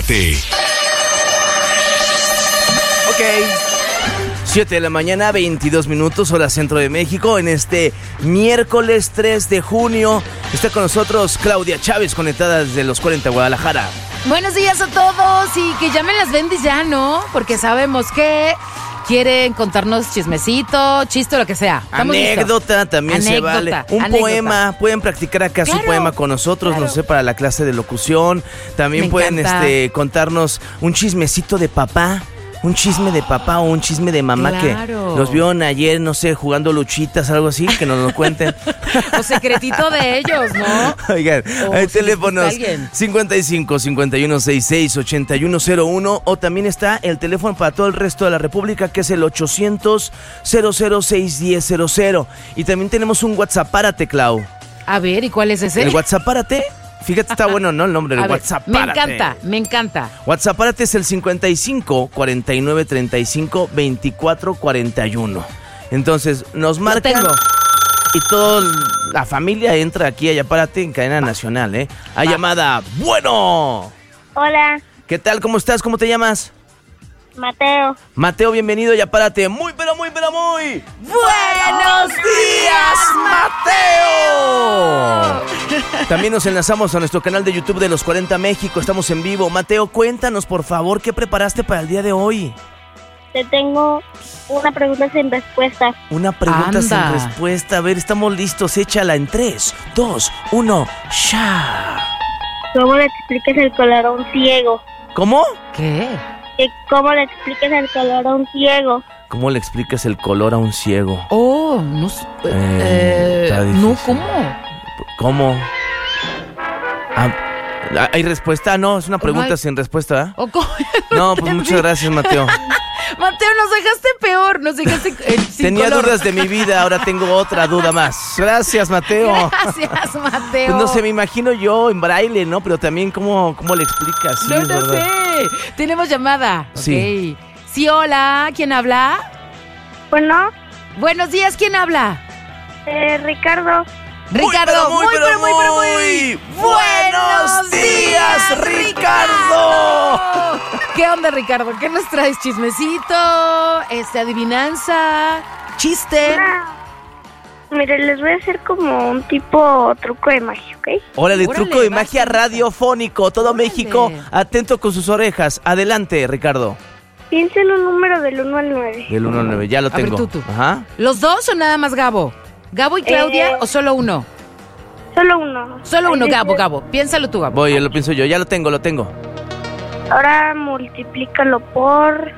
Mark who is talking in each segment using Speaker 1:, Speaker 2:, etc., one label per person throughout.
Speaker 1: Párate.
Speaker 2: Ok. 7 de la mañana, 22 minutos, hora centro de México. En este miércoles 3 de junio está con nosotros Claudia Chávez, conectada desde los 40 Guadalajara.
Speaker 3: Buenos días a todos y que llamen las bendis ya, ¿no? Porque sabemos que quieren contarnos chismecito, chiste, lo que sea.
Speaker 2: Anécdota también se vale. Un poema, pueden practicar acá su poema con nosotros, no sé, para la clase de locución. También pueden contarnos un chismecito de papá. Un chisme de papá o un chisme de mamá que los vieron ayer, no sé, jugando luchitas, algo así, que nos lo cuenten.
Speaker 3: O secretito de ellos, ¿no?
Speaker 2: Oigan, hay teléfonos 55 51 66 8101 o también está el teléfono para todo el resto de la República, que es el 800 0061000. Y también tenemos un WhatsApp, párate, Clau.
Speaker 3: A ver, ¿y cuál es ese?
Speaker 2: El WhatsApp, párate. Fíjate, está bueno, ¿no? El nombre del WhatsApp.
Speaker 3: Me encanta.
Speaker 2: WhatsApp es el 55 49 35 24 41. Entonces, nos marcan. Y toda la familia entra aquí a Yapárate en cadena nacional, ¿eh? A llamada. ¡Bueno!
Speaker 4: Hola.
Speaker 2: ¿Qué tal? ¿Cómo estás? ¿Cómo te llamas?
Speaker 4: Mateo.
Speaker 2: Mateo, bienvenido a Yapárate. Muy, pero muy, pero muy.
Speaker 3: ¡Buenos días,
Speaker 2: Mateo! También nos enlazamos a nuestro canal de YouTube de Los 40 México. Estamos en vivo. Mateo, cuéntanos, por favor, ¿qué preparaste para el día de hoy?
Speaker 4: Te tengo una pregunta sin respuesta.
Speaker 2: Una pregunta sin respuesta. A ver, estamos listos. Échala en 3, 2, 1, ¡ya!
Speaker 4: ¿Cómo le explicas el color a un ciego?
Speaker 2: ¿Cómo?
Speaker 3: ¿Qué?
Speaker 4: ¿Cómo le explicas el color a un ciego?
Speaker 2: ¿Cómo le explicas el color a un ciego?
Speaker 3: Oh, no sé. No, ¿cómo?
Speaker 2: ¿Cómo? ¿Hay respuesta? No, es una pregunta sin respuesta, ¿eh? No, pues muchas gracias, Mateo.
Speaker 3: Mateo, nos dejaste peor, nos dejaste
Speaker 2: Tenía dudas de mi vida, ahora tengo otra duda más. Gracias, Mateo.
Speaker 3: Gracias, Mateo.
Speaker 2: Pues no sé, me imagino yo en braille, ¿no? Pero también cómo le explicas. Sí,
Speaker 3: no sé. Tenemos llamada.
Speaker 2: Sí.
Speaker 3: Okay. Sí, hola, ¿quién habla?
Speaker 4: Bueno.
Speaker 3: Buenos días, ¿quién habla?
Speaker 4: Ricardo.
Speaker 3: Ricardo, muy.
Speaker 2: ¡Buenos días, Ricardo!
Speaker 3: ¿Qué onda, Ricardo? ¿Qué nos traes? ¿Chismecito? ¿Adivinanza? ¿Chiste?
Speaker 4: Mire, les voy a hacer como un tipo truco de magia, ¿ok?
Speaker 2: Órale, truco de magia radiofónico. Todo México atento con sus orejas. Adelante, Ricardo.
Speaker 4: Piensa en un número del 1 al 9.
Speaker 2: Del 1 al 9, ya lo tengo.
Speaker 3: A ver, tú.
Speaker 2: Ajá.
Speaker 3: ¿Los dos o nada más Gabo? ¿Gabo y Claudia o solo uno?
Speaker 4: Solo uno.
Speaker 3: Solo uno, Gabo. Piénsalo tú, Gabo.
Speaker 2: Voy, lo pienso yo. Ya lo tengo.
Speaker 4: Ahora multiplícalo por...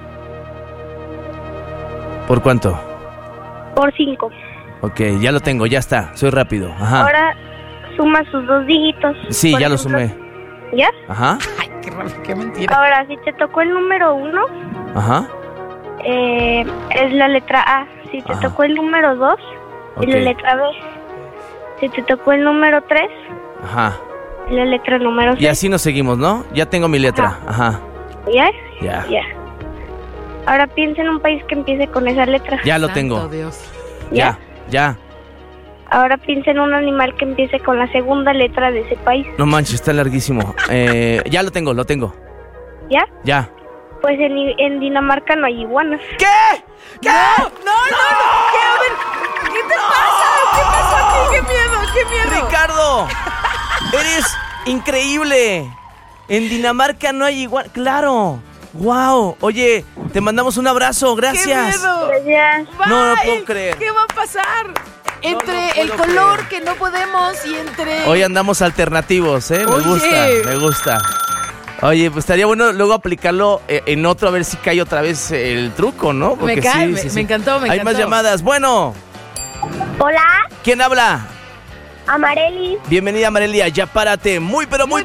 Speaker 2: ¿Por cuánto?
Speaker 4: Por 5.
Speaker 2: Ok, ya lo tengo, ya está. Soy rápido. Ajá.
Speaker 4: Ahora suma sus dos dígitos.
Speaker 2: Sí, ya lo sumé.
Speaker 4: ¿Ya?
Speaker 2: Ajá.
Speaker 3: Ay, qué mentira.
Speaker 4: Ahora, si te tocó el número 1,
Speaker 2: ajá,
Speaker 4: es la letra A. Si te tocó el número 2, es la letra B. Si te tocó el número 3,
Speaker 2: ajá,
Speaker 4: es la letra número 6.
Speaker 2: Y así nos seguimos, ¿no? Ya tengo mi letra. Ajá.
Speaker 4: ¿Ya?
Speaker 2: Ya.
Speaker 4: Ahora piensa en un país que empiece con esa letra.
Speaker 2: Ya lo tengo.
Speaker 3: Dios.
Speaker 2: Ya.
Speaker 4: Ahora piensa en un animal que empiece con la segunda letra de ese país.
Speaker 2: No manches, está larguísimo. Ya lo tengo.
Speaker 4: ¿Ya?
Speaker 2: Ya.
Speaker 4: Pues en Dinamarca no hay iguanas.
Speaker 2: ¿Qué?
Speaker 3: No. ¿Qué? A ver, ¿qué te pasa? ¿Qué pasó aquí? ¡Qué miedo!
Speaker 2: Ricardo, eres increíble. En Dinamarca no hay igual. Claro. Wow. Oye, te mandamos un abrazo. Gracias.
Speaker 3: ¡Qué miedo!
Speaker 4: Gracias.
Speaker 2: No puedo creer.
Speaker 3: ¿Qué va a pasar? Entre el color que no podemos y entre...
Speaker 2: Hoy andamos alternativos, ¿eh? Me gusta. Oye, pues estaría bueno luego aplicarlo en otro, a ver si cae otra vez el truco, ¿no?
Speaker 3: Porque me encantó.
Speaker 2: Hay más llamadas. Bueno.
Speaker 4: Hola.
Speaker 2: ¿Quién habla?
Speaker 4: Amareli.
Speaker 2: Bienvenida, Amareli, a Yapárate. Muy. ¡Buenos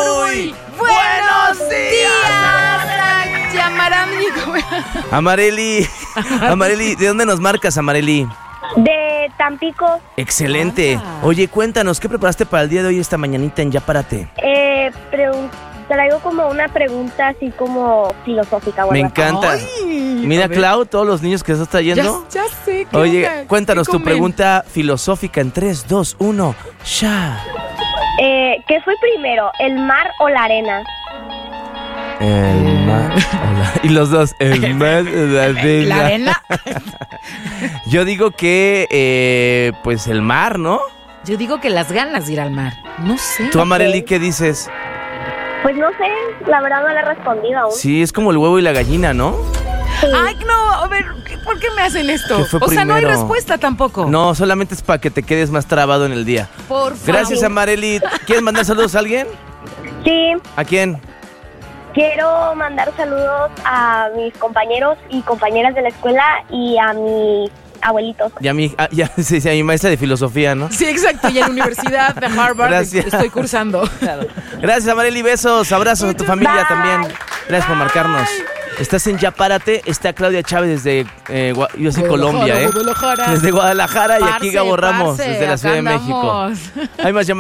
Speaker 2: días! Amareli, ¿de dónde nos marcas, Amareli?
Speaker 4: De Tampico.
Speaker 2: Excelente. Oye, cuéntanos, ¿qué preparaste para el día de hoy, esta mañanita en Yapárate?
Speaker 4: Traigo como una pregunta así como filosófica.
Speaker 2: Me encanta.
Speaker 3: Ay,
Speaker 2: mira, Clau, todos los niños que estás trayendo.
Speaker 3: Ya sé.
Speaker 2: Oye, cuéntanos tu pregunta filosófica en 3, 2, 1, ¡ya!
Speaker 4: ¿Qué fue primero, el mar o la arena?
Speaker 2: El mar. Hola. Y los dos. El mar.
Speaker 3: La arena.
Speaker 2: Yo digo que, pues el mar, ¿no?
Speaker 3: Yo digo que las ganas de ir al mar. No sé.
Speaker 2: ¿Tú, Amareli, qué dices?
Speaker 4: Pues no sé, la verdad no le he respondido aún.
Speaker 2: Sí, es como el huevo y la gallina, ¿no?
Speaker 4: Sí.
Speaker 3: Ay, no, a ver, ¿por qué me hacen esto?
Speaker 2: ¿Qué fue
Speaker 3: O sea, no hay
Speaker 2: primero?
Speaker 3: respuesta tampoco.
Speaker 2: No, solamente es para que te quedes más trabado en el día.
Speaker 3: Por favor.
Speaker 2: Gracias, Amareli. ¿Quieres mandar saludos a alguien?
Speaker 4: Sí,
Speaker 2: ¿A quién?
Speaker 4: quiero mandar saludos a mis compañeros y compañeras de la escuela y a mis abuelitos.
Speaker 2: Y a mi, sí, a mi maestra de filosofía, ¿no?
Speaker 3: Sí, exacto. Y en la Universidad de Harvard
Speaker 2: Gracias.
Speaker 3: estoy cursando.
Speaker 2: Gracias, Amareli. Besos, abrazos a tu familia
Speaker 4: Bye.
Speaker 2: también. Gracias por marcarnos. Estás en Ya Párate. Está Claudia Chávez desde yo soy Colombia,
Speaker 3: Guadalajara.
Speaker 2: Desde Guadalajara y aquí
Speaker 3: Parce,
Speaker 2: Gabo Ramos
Speaker 3: parce,
Speaker 2: desde la
Speaker 3: acá
Speaker 2: Ciudad de México.
Speaker 3: andamos.
Speaker 2: Hay más llamadas.